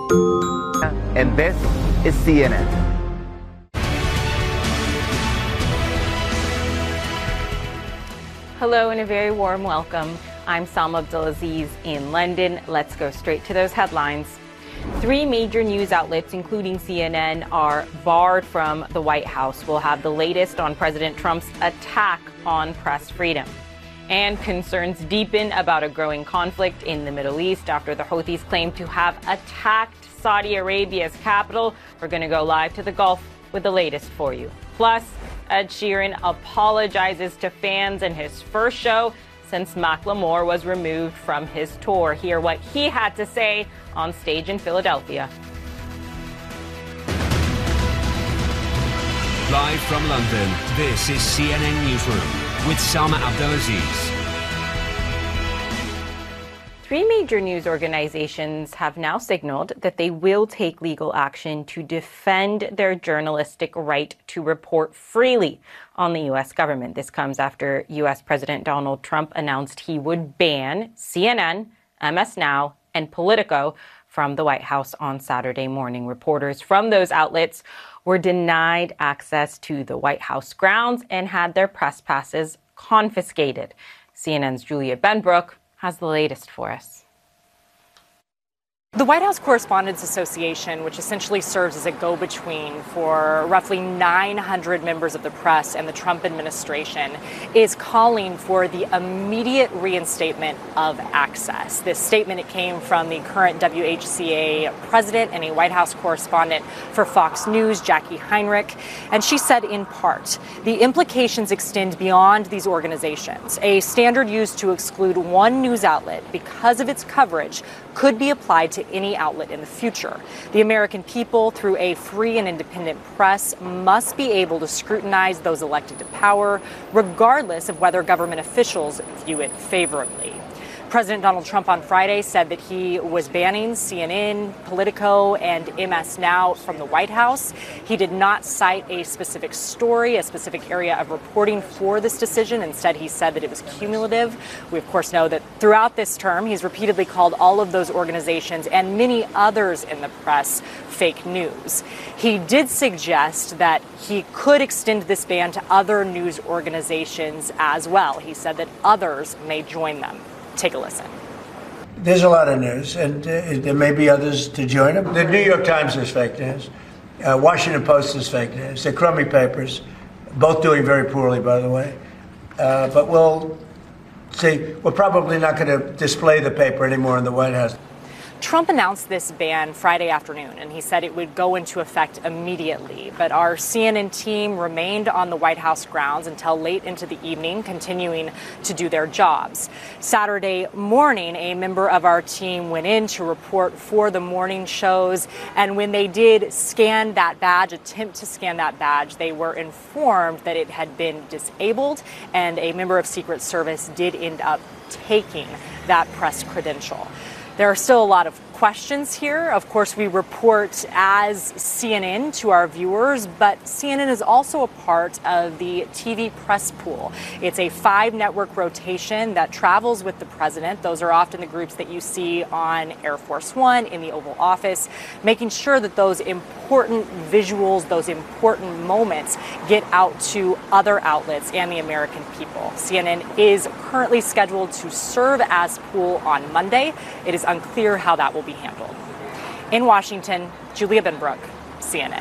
And this is CNN. Hello and a very warm welcome. I'm Salma Abdulaziz in London. Let's go straight to those headlines. 3 major news outlets, including CNN, are barred from the White House. We'll have the latest on President Trump's attack on press freedom. And concerns deepen about a growing conflict in the Middle East after the Houthis claim to have attacked Saudi Arabia's capital. We're going to go live to the Gulf with the latest for you. Plus, Ed Sheeran apologizes to fans in his first show since Macklemore was removed from his tour. Hear what he had to say on stage in Philadelphia. Live from London, this is CNN Newsroom with Salma Abdulaziz. 3 major news organizations have now signaled that they will take legal action to defend their journalistic right to report freely on the U.S. government. This comes after U.S. President Donald Trump announced he would ban CNN, MS Now, and Politico from the White House on Saturday morning. Reporters from those outlets were denied access to the White House grounds and had their press passes confiscated. CNN's Julia Benbrook has the latest for us. The White House Correspondents Association, which essentially serves as a go-between for roughly 900 members of the press and the Trump administration, is calling for the immediate reinstatement of access. This statement, it came from the current WHCA president and a White House correspondent for Fox News, Jackie Heinrich. And she said, in part, the implications extend beyond these organizations. A standard used to exclude one news outlet because of its coverage could be applied to any outlet in the future. The American people, through a free and independent press, must be able to scrutinize those elected to power, regardless of whether government officials view it favorably. President Donald Trump on Friday said that he was banning CNN, Politico, and MS Now from the White House. He did not cite a specific story, a specific area of reporting for this decision. Instead, he said that it was cumulative. We, of course, know that throughout this term, he's repeatedly called all of those organizations and many others in the press fake news. He did suggest that he could extend this ban to other news organizations as well. He said that others may join them. Take a listen. There's a lot of news, and there may be others to join them. The New York Times is fake news. Washington Post is fake news. They're crummy papers, both doing very poorly, by the way. But we'll see. We're probably not going to display the paper anymore in the White House. Trump announced this ban Friday afternoon, and he said it would go into effect immediately. But our CNN team remained on the White House grounds until late into the evening, continuing to do their jobs. Saturday morning, a member of our team went in to report for the morning shows, and when they did scan that badge, attempt to scan that badge, they were informed that it had been disabled, and a member of Secret Service did end up taking that press credential. There are still a lot of questions here. Of course, we report as CNN to our viewers, but CNN is also a part of the TV press pool. It's a 5-network rotation that travels with the president. Those are often the groups that you see on Air Force One in the Oval Office, making sure that those important visuals, those important moments get out to other outlets and the American people. CNN is currently scheduled to serve as pool on Monday. It is unclear how that will be handled. In Washington, Julia Benbrook, CNN.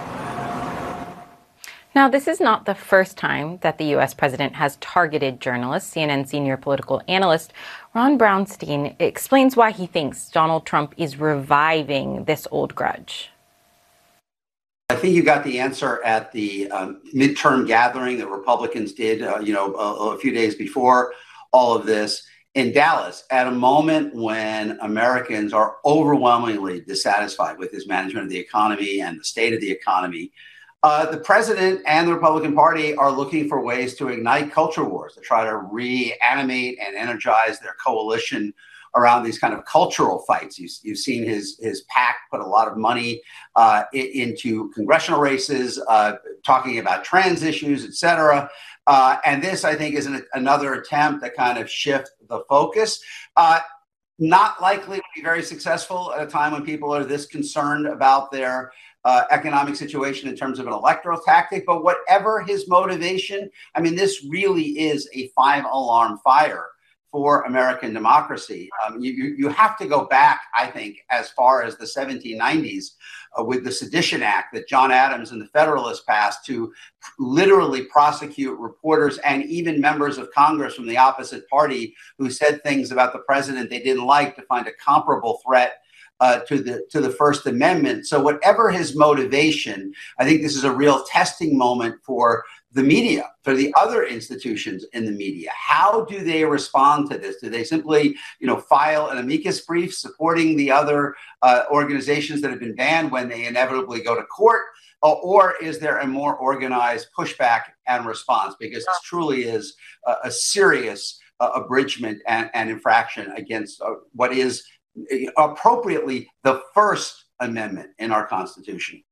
Now, this is not the first time that the U.S. president has targeted journalists. CNN senior political analyst Ron Brownstein explains why he thinks Donald Trump is reviving this old grudge. I think you got the answer at the midterm gathering that Republicans did, a few days before all of this in Dallas, at a moment when Americans are overwhelmingly dissatisfied with his management of the economy and the state of the economy. The president and the Republican Party are looking for ways to ignite culture wars, to try to reanimate and energize their coalition around these kind of cultural fights. You've seen his PAC put a lot of money into congressional races, talking about trans issues, et cetera. And this, I think, is another attempt to kind of shift the focus. not likely to be very successful at a time when people are this concerned about their economic situation in terms of an electoral tactic. But whatever his motivation, I mean, this really is a 5-alarm fire for American democracy. You have to go back, I think, as far as the 1790s with the Sedition Act that John Adams and the Federalists passed to literally prosecute reporters and even members of Congress from the opposite party who said things about the president they didn't like, to find a comparable threat to the First Amendment. So whatever his motivation, I think this is a real testing moment for the media, for the other institutions in the media. How do they respond to this? Do they simply, file an amicus brief supporting the other organizations that have been banned when they inevitably go to court? Or is there a more organized pushback and response? Because this truly is a serious abridgment and infraction against what is appropriately the First Amendment in our Constitution.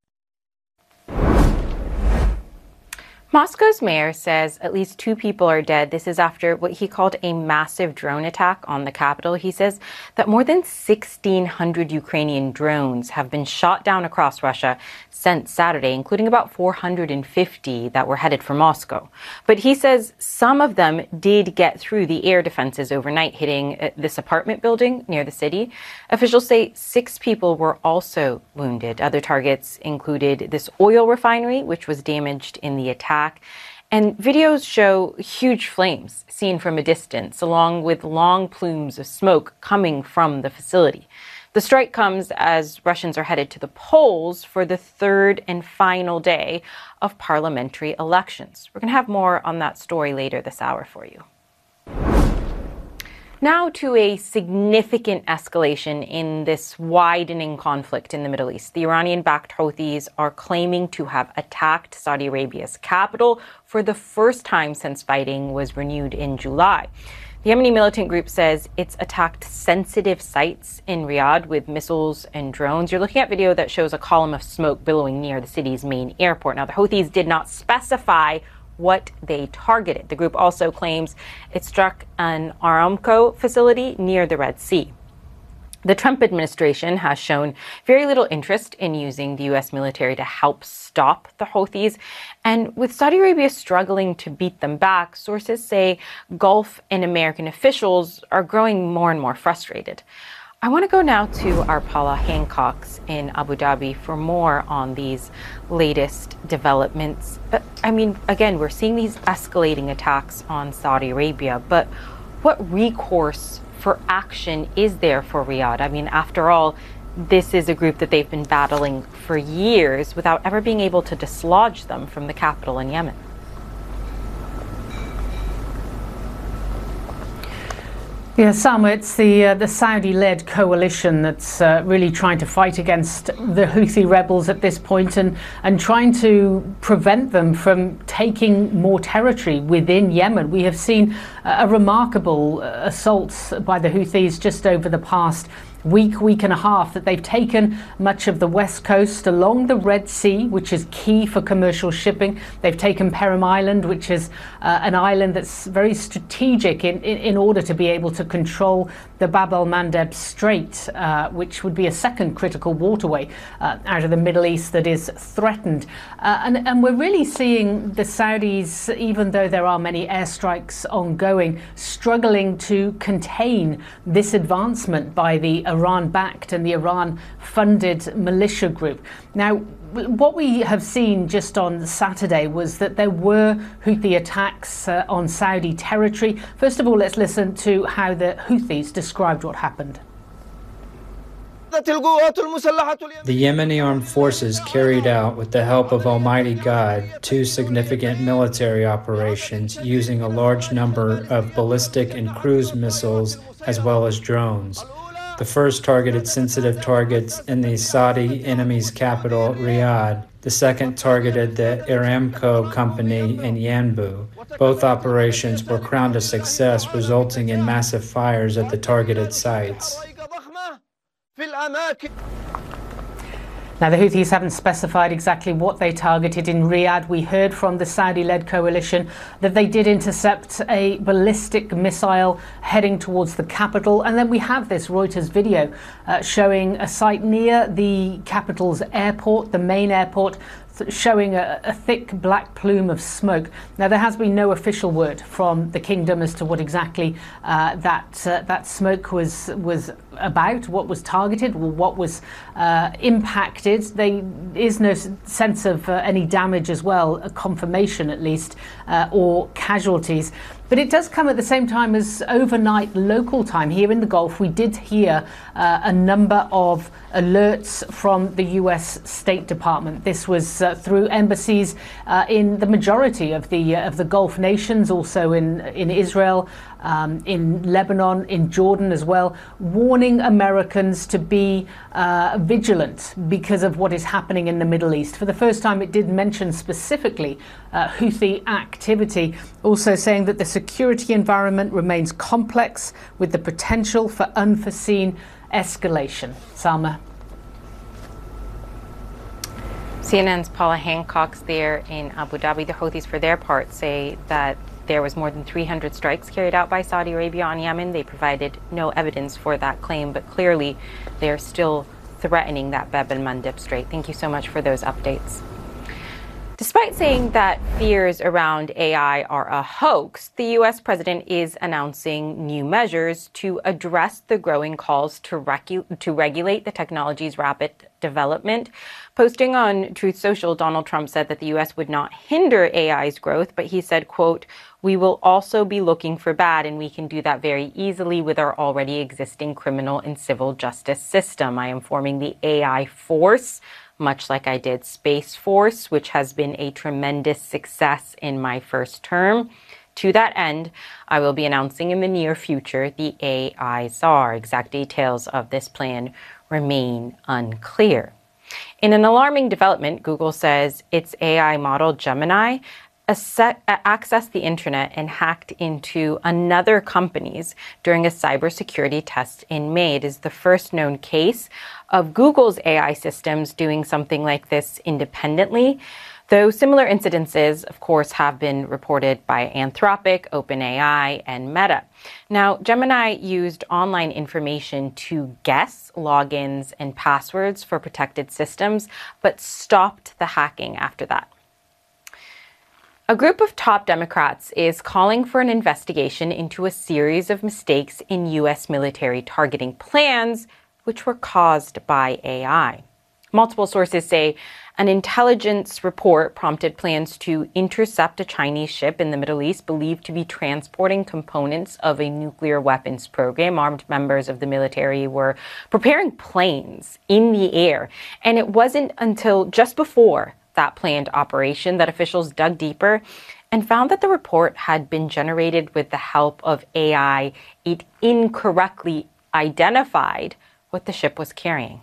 Moscow's mayor says at least 2 people are dead. This is after what he called a massive drone attack on the capital. He says that more than 1,600 Ukrainian drones have been shot down across Russia since Saturday, including about 450 that were headed for Moscow. But he says some of them did get through the air defenses overnight, hitting this apartment building near the city. Officials say 6 people were also wounded. Other targets included this oil refinery, which was damaged in the attack. And videos show huge flames seen from a distance, along with long plumes of smoke coming from the facility. The strike comes as Russians are headed to the polls for the 3rd and final day of parliamentary elections. We're going to have more on that story later this hour for you. Now to a significant escalation in this widening conflict in the Middle East. The Iranian-backed Houthis are claiming to have attacked Saudi Arabia's capital for the first time since fighting was renewed in July. The Yemeni militant group says it's attacked sensitive sites in Riyadh with missiles and drones. You're looking at video that shows a column of smoke billowing near the city's main airport. Now, the Houthis did not specify what they targeted. The group also claims it struck an Aramco facility near the Red Sea. The Trump administration has shown very little interest in using the U.S. military to help stop the Houthis. And with Saudi Arabia struggling to beat them back, sources say Gulf and American officials are growing more and more frustrated. I want to go now to our Paula Hancocks in Abu Dhabi for more on these latest developments. I mean, again, we're seeing these escalating attacks on Saudi Arabia, but what recourse for action is there for Riyadh? I mean, after all, this is a group that they've been battling for years without ever being able to dislodge them from the capital in Yemen. Yeah, Salma, it's the Saudi-led coalition that's really trying to fight against the Houthi rebels at this point and trying to prevent them from taking more territory within Yemen. We have seen a remarkable assault by the Houthis just over the past week and a half, that they've taken much of the west coast along the Red Sea, which is key for commercial shipping. They've taken Perim Island, which is an island that's very strategic in order to be able to control the Bab el-Mandeb Strait, which would be a second critical waterway out of the Middle East that is threatened. And we're really seeing the Saudis, even though there are many airstrikes ongoing, struggling to contain this advancement by the Iran-backed and the Iran-funded militia group. Now, what we have seen just on Saturday was that there were Houthi attacks on Saudi territory. First of all, let's listen to how the Houthis described what happened. The Yemeni armed forces carried out, with the help of Almighty God, 2 significant military operations using a large number of ballistic and cruise missiles as well as drones. The first targeted sensitive targets in the Saudi enemy's capital, Riyadh. The second targeted the Aramco company in Yanbu. Both operations were crowned a success, resulting in massive fires at the targeted sites. Now, the Houthis haven't specified exactly what they targeted in Riyadh. We heard from the Saudi-led coalition that they did intercept a ballistic missile heading towards the capital. And then we have this Reuters video showing a site near the capital's airport, the main airport, showing a thick black plume of smoke. Now, there has been no official word from the kingdom as to what exactly that smoke was about, what was targeted, or what was impacted. There is no sense of any damage as well, a confirmation at least, or casualties. But it does come at the same time as overnight local time. Here in the Gulf, we did hear a number of alerts from the US State Department. This was through embassies in the majority of the Gulf nations, also in Israel, in Lebanon, in Jordan as well, warning Americans to be vigilant because of what is happening in the Middle East. For the first time, it did mention specifically Houthi activity, also saying that the security environment remains complex with the potential for unforeseen escalation. Salma. CNN's Paula Hancock's there in Abu Dhabi. The Houthis, for their part, say that there was more than 300 strikes carried out by Saudi Arabia on Yemen. They provided no evidence for that claim, but clearly they're still threatening that Bab el-Mandeb Strait. Thank you so much for those updates. Despite saying that fears around AI are a hoax, the U.S. president is announcing new measures to address the growing calls to regulate the technology's rapid development. Posting on Truth Social, Donald Trump said that the U.S. would not hinder AI's growth, but he said, quote, "We will also be looking for bad, and we can do that very easily with our already existing criminal and civil justice system. I am forming the AI Force, much like I did Space Force, which has been a tremendous success in my first term. To that end, I will be announcing in the near future the AI Czar. Exact details of this plan remain unclear." In an alarming development, Google says its AI model Gemini accessed the internet and hacked into another company's during a cybersecurity test in May. It is the first known case of Google's AI systems doing something like this independently, though similar incidences, of course, have been reported by Anthropic, OpenAI, and Meta. Now, Gemini used online information to guess logins and passwords for protected systems, but stopped the hacking after that. A group of top Democrats is calling for an investigation into a series of mistakes in U.S. military targeting plans, which were caused by AI. Multiple sources say an intelligence report prompted plans to intercept a Chinese ship in the Middle East believed to be transporting components of a nuclear weapons program. Armed members of the military were preparing planes in the air, and it wasn't until just before that planned operation that officials dug deeper and found that the report had been generated with the help of AI. It incorrectly identified what the ship was carrying.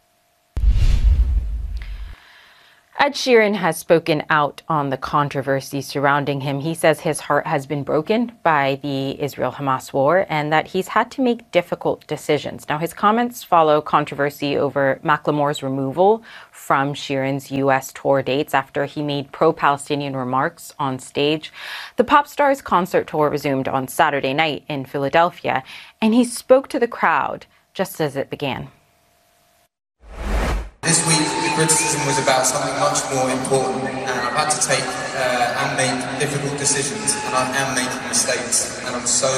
Ed Sheeran has spoken out on the controversy surrounding him. He says his heart has been broken by the Israel-Hamas war and that he's had to make difficult decisions. Now, his comments follow controversy over Macklemore's removal from Sheeran's U.S. tour dates after he made pro-Palestinian remarks on stage. The pop star's concert tour resumed on Saturday night in Philadelphia, and he spoke to the crowd just as it began. This week, the criticism was about something much more important, and I've had to take and make difficult decisions, and I am making mistakes, and I'm so